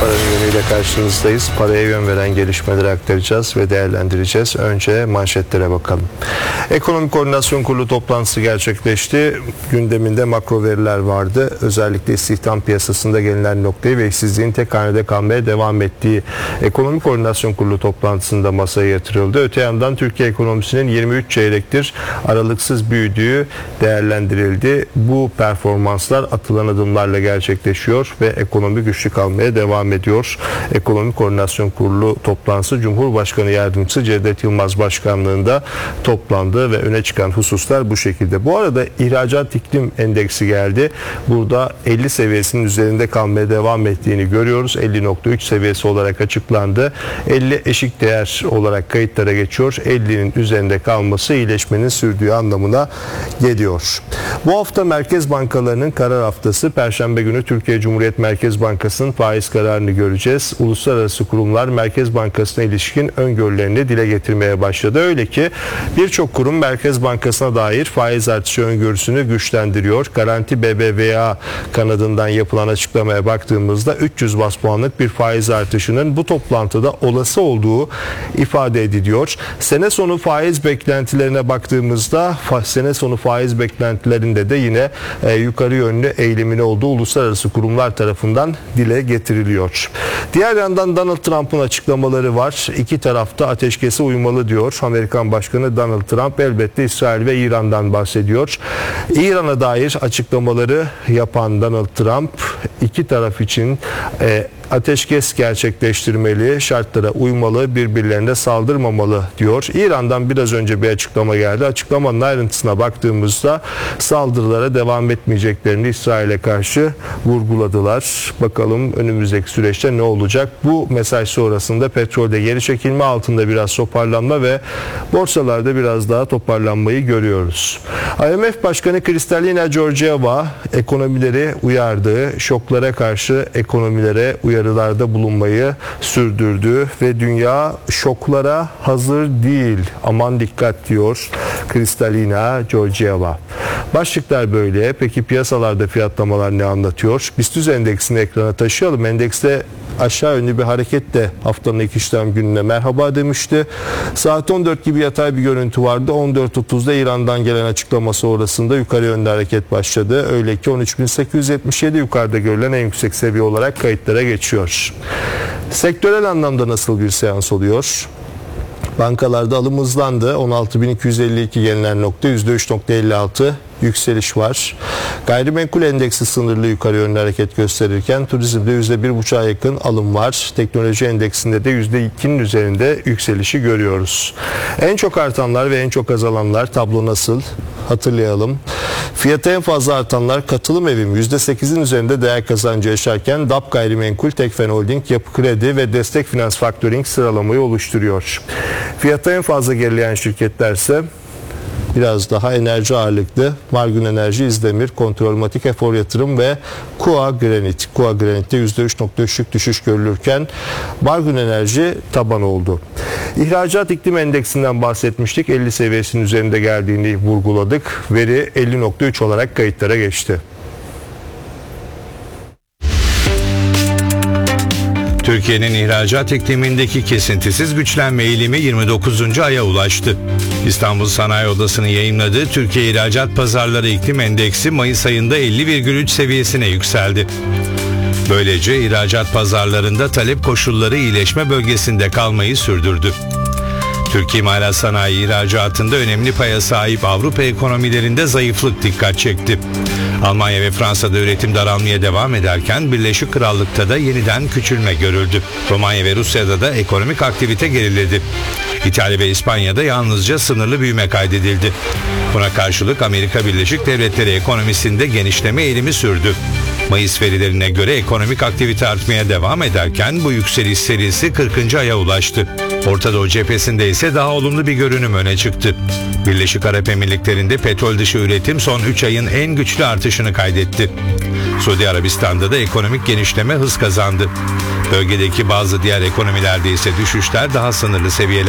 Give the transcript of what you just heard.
Paranın yönüyle karşınızdayız. Paraya yön veren gelişmeleri aktaracağız ve değerlendireceğiz. Önce manşetlere bakalım. Ekonomi Koordinasyon Kurulu toplantısı gerçekleşti. Gündeminde makro veriler vardı. Özellikle istihdam piyasasında gelinen noktayı ve işsizliğin tek hanede kalmaya devam ettiği Ekonomi Koordinasyon Kurulu toplantısında masaya yatırıldı. Öte yandan Türkiye ekonomisinin 23 çeyrektir aralıksız büyüdüğü değerlendirildi. Bu performanslar atılan adımlarla gerçekleşiyor ve ekonomi güçlü kalmaya devam ediyor. Ekonomi Koordinasyon Kurulu toplantısı Cumhurbaşkanı Yardımcısı Cevdet Yılmaz Başkanlığında toplandı ve öne çıkan hususlar bu şekilde. Bu arada ihracat iklim endeksi geldi. Burada 50 seviyesinin üzerinde kalmaya devam ettiğini görüyoruz. 50.3 seviyesi olarak açıklandı. 50 eşik değer olarak kayıtlara geçiyor. 50'nin üzerinde kalması iyileşmenin sürdüğü anlamına geliyor. Bu hafta merkez bankalarının karar haftası. Perşembe günü Türkiye Cumhuriyet Merkez Bankası'nın faiz kararını göreceğiz. Uluslararası kurumlar Merkez Bankası'na ilişkin öngörülerini dile getirmeye başladı. Öyle ki birçok kurum Merkez Bankası'na dair faiz artışı öngörüsünü güçlendiriyor. Garanti BBVA kanadından yapılan açıklamaya baktığımızda 300 bas puanlık bir faiz artışının bu toplantıda olası olduğu ifade ediliyor. Sene sonu faiz beklentilerine baktığımızda sene sonu faiz beklentilerinde de yine yukarı yönlü eğilimin olduğu uluslararası kurumlar tarafından dile getiriliyor. Diğer yandan Donald Trump'ın açıklamaları var. İki tarafta ateşkese uymalı diyor. Amerikan Başkanı Donald Trump elbette İsrail ve İran'dan bahsediyor. İran'a dair açıklamaları yapan Donald Trump iki taraf için ateşkes gerçekleştirmeli, şartlara uymalı, birbirlerine saldırmamalı diyor. İran'dan biraz önce bir açıklama geldi. Açıklamanın ayrıntısına baktığımızda saldırılara devam etmeyeceklerini İsrail'e karşı vurguladılar. Bakalım önümüzdeki süreçte ne olacak? Bu mesaj sonrasında petrolde geri çekilme, altında biraz toparlanma ve borsalarda biraz daha toparlanmayı görüyoruz. IMF Başkanı Kristalina Georgieva ekonomileri uyardı. Şoklara karşı ekonomilere uyarılarda bulunmayı sürdürdü ve dünya şoklara hazır değil. Aman dikkat diyor Kristalina Georgieva. Başlıklar böyle. Peki piyasalarda fiyatlamalar ne anlatıyor? BIST endeksini ekrana taşıyalım. Endekste aşağı yönlü bir hareketle haftanın ilk işlem gününe merhaba demişti. Saat 14 gibi yatay bir görüntü vardı. 14.30'da İran'dan gelen açıklama sonrasında yukarı yönlü hareket başladı. Öyle ki 13.877 yukarıda görülen en yüksek seviye olarak kayıtlara geçiyor. Sektörel anlamda nasıl bir seans oluyor? Bankalarda alım hızlandı. 16.252 gelinen nokta %3.56 yükseliş var. Gayrimenkul endeksi sınırlı yukarı yönlü hareket gösterirken turizmde %1,5'a yakın alım var. Teknoloji endeksinde de %2'nin üzerinde yükselişi görüyoruz. En çok artanlar ve en çok azalanlar tablo nasıl? Hatırlayalım. Fiyatı en fazla artanlar Katılım Evim %8'in üzerinde değer kazancı yaşarken DAP Gayrimenkul, Tekfen Holding, Yapı Kredi ve Destek Finans Factoring sıralamayı oluşturuyor. Fiyatı en fazla gerileyen şirketlerse biraz daha enerji ağırlıklı Margün Enerji, İzdemir, Kontrolmatik, Efor Yatırım ve Kua Granit. Kua Granit'te %3.3'lük düşüş görülürken Margün Enerji taban oldu. İhracat iklim endeksinden bahsetmiştik. 50 seviyesinin üzerinde geldiğini vurguladık. Veri 50.3 olarak kayıtlara geçti. Türkiye'nin ihracat iklimindeki kesintisiz güçlenme eğilimi 29. aya ulaştı. İstanbul Sanayi Odası'nın yayımladığı Türkiye İhracat Pazarları İklim Endeksi Mayıs ayında 50,3 seviyesine yükseldi. Böylece ihracat pazarlarında talep koşulları iyileşme bölgesinde kalmayı sürdürdü. Türkiye imalat sanayi ihracatında önemli paya sahip Avrupa ekonomilerinde zayıflık dikkat çekti. Almanya ve Fransa'da üretim daralmaya devam ederken Birleşik Krallık'ta da yeniden küçülme görüldü. Romanya ve Rusya'da da ekonomik aktivite geriledi. İtalya ve İspanya'da yalnızca sınırlı büyüme kaydedildi. Buna karşılık Amerika Birleşik Devletleri ekonomisinde genişleme eğilimi sürdü. Mayıs verilerine göre ekonomik aktivite artmaya devam ederken bu yükseliş serisi 40. aya ulaştı. Orta Doğu cephesinde ise daha olumlu bir görünüm öne çıktı. Birleşik Arap Emirlikleri'nde petrol dışı üretim son 3 ayın en güçlü artışını kaydetti. Suudi Arabistan'da da ekonomik genişleme hız kazandı. Bölgedeki bazı diğer ekonomilerde ise düşüşler daha sınırlı seviyelerde.